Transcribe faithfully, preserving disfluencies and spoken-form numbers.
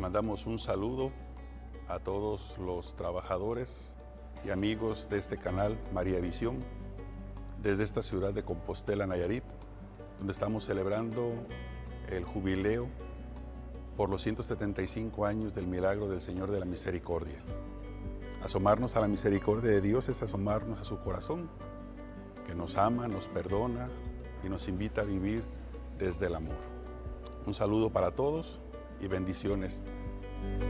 mandamos un saludo a todos los trabajadores y amigos de este canal María Visión, desde esta ciudad de Compostela, Nayarit, donde estamos celebrando el jubileo por los ciento setenta y cinco años del milagro del Señor de la Misericordia. Asomarnos a la misericordia de Dios es asomarnos a su corazón, que nos ama, nos perdona y nos invita a vivir desde el amor. Un saludo para todos y bendiciones.